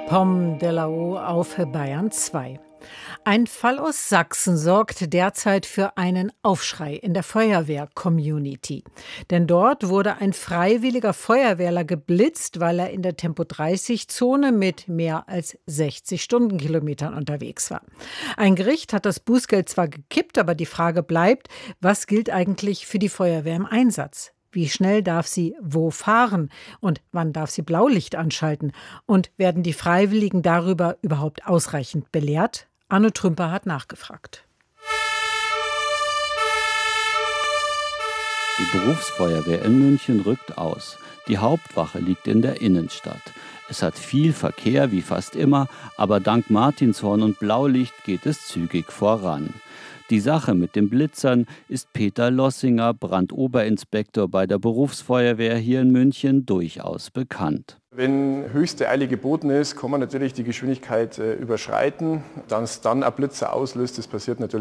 Pomme de la Haut auf Bayern 2. Ein Fall aus Sachsen sorgt derzeit für einen Aufschrei in der Feuerwehr-Community. Denn dort wurde ein freiwilliger Feuerwehrler geblitzt, weil er in der Tempo-30-Zone mit mehr als 60 Stundenkilometern unterwegs war. Ein Gericht hat das Bußgeld zwar gekippt, aber die Frage bleibt, was gilt eigentlich für die Feuerwehr im Einsatz? Wie schnell darf sie wo fahren? Und wann darf sie Blaulicht anschalten? Und werden die Freiwilligen darüber überhaupt ausreichend belehrt? Arno Trümper hat nachgefragt. Die Berufsfeuerwehr in München rückt aus. Die Hauptwache liegt in der Innenstadt. Es hat viel Verkehr, wie fast immer, aber dank Martinshorn und Blaulicht geht es zügig voran. Die Sache mit den Blitzern ist Peter Lossinger, Brandoberinspektor bei der Berufsfeuerwehr hier in München, durchaus bekannt. Wenn höchste Eile geboten ist, kann man natürlich die Geschwindigkeit überschreiten. Dass dann ein Blitzer auslöst, das passiert natürlich